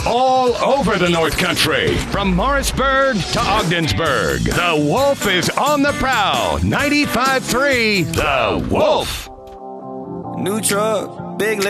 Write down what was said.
all over the North Country. From Morrisburg to Ogdensburg, the Wolf is on the prowl. 95.3, The Wolf. New truck, big